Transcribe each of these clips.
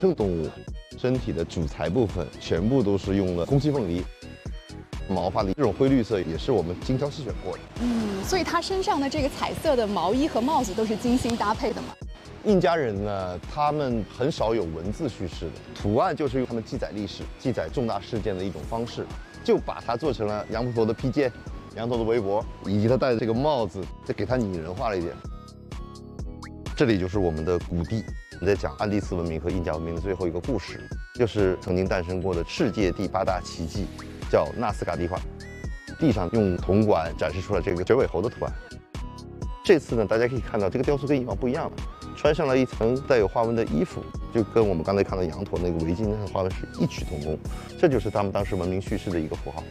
这个动物身体的主材部分全部都是用了空气凤梨，毛发的这种灰绿色也是我们精挑细选过的。 所以它身上的这个彩色的毛衣和帽子都是精心搭配的嘛。 印加人呢，他们很少有文字叙事的，图案就是用他们记载历史、记载重大事件的一种方式，就把它做成了羊驼的披肩、羊驼的围脖，以及他戴的这个帽子，再给它拟人化了一点。这里就是我们的谷地，我们在讲安第斯文明和印加文明的最后一个故事，就是曾经诞生过的世界第8大奇迹，叫纳斯卡地画。地上用铜管展示出了这个绝尾猴的图案。这次呢，大家可以看到这个雕塑跟以往不一样了，穿上了一层带有花纹的衣服，就跟我们刚才看到羊驼那个围巾上的花纹是异曲同工，这就是他们当时文明叙事的一个符号。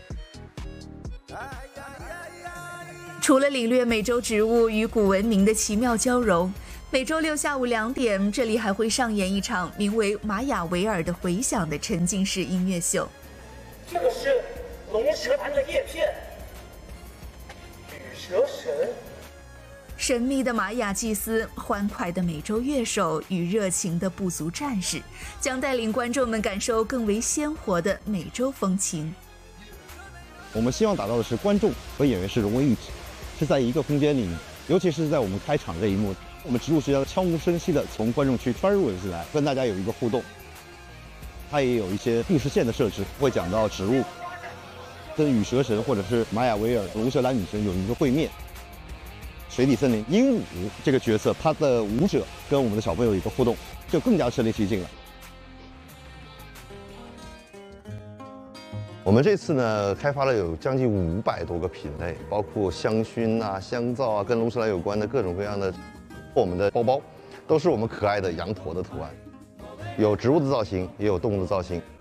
除了领略美洲植物与古文明的奇妙交融，每周六下午2点，这里还会上演一场名为《玛雅维尔的回响》的沉浸式音乐秀。 这个是龙舌兰的叶片，羽蛇神。 神秘的玛雅祭司、欢快的美洲乐手与热情的部族战士，将带领观众们感受更为鲜活的美洲风情。 我们希望达到的是观众和演员是融为一体，是在一个空间里面，尤其是在我们开场这一幕，我们植物学家悄无声息地从观众区穿入了进来，跟大家有一个互动。它也有一些故事线的设置，会讲到植物跟羽蛇神或者是玛雅维尔龙舌兰女神有一个会面。水底森林鹦鹉这个角色，他的舞者跟我们的小朋友有一个互动，就更加身临其境了。 我们这次呢，开发了有将近500多个品类，包括香薰啊、香皂啊，跟龙舌兰有关的各种各样的。我们的包包都是我们可爱的羊驼的图案，有植物的造型，也有动物的造型。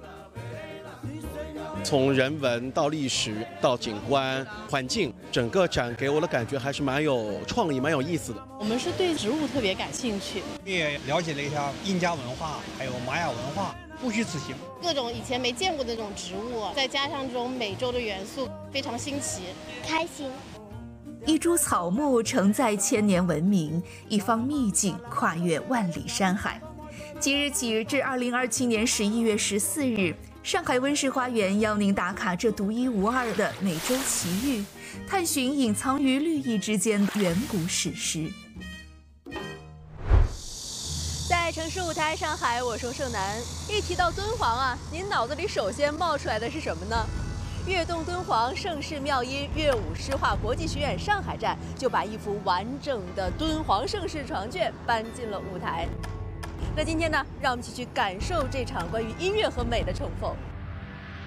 从人文到历史到景观环境，整个展给我的感觉还是蛮有创意、蛮有意思的。 我们是对植物特别感兴趣， 也了解了一下印加文化，还有玛雅文化，不虚此行。 各种以前没见过的那种植物，再加上这种美洲的元素，非常新奇， 开心。 一株草木承载千年文明，一方秘境跨越万里山海。即日起至2027年11月14日，上海温室花园邀您打卡这独一无二的美洲奇遇，探寻隐藏于绿意之间的远古史诗。 在城市舞台上海，我是盛楠。一提到敦煌啊，您脑子里首先冒出来的是什么呢？悦动敦煌盛世妙音乐舞诗画国际学院上海站就把一幅完整的敦煌盛世床卷搬进了舞台。那今天呢，让我们一起去感受这场关于音乐和美的重逢。